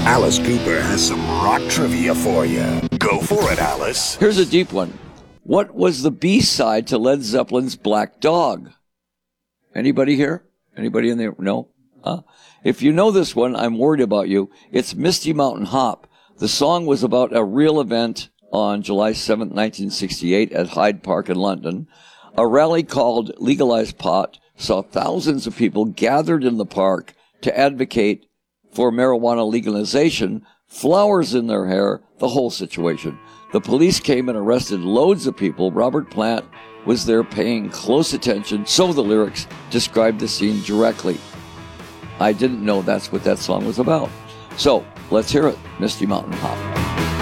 Alice Cooper has some rock trivia for you. Go for it, Alice. Here's a deep one. What was the B-side to Led Zeppelin's Black Dog? Anybody here? Anybody in there? No? If you know this one, I'm worried about you. It's Misty Mountain Hop. The song was about a real event on July 7, 1968 at Hyde Park in London. A rally called Legalize Pot saw thousands of people gathered in the park to advocate for marijuana legalization, flowers in their hair, the whole situation. The police came and arrested loads of people. Robert Plant was there paying close attention, so the lyrics described the scene directly. I didn't know that's what that song was about. So, let's hear it, Misty Mountain Hop.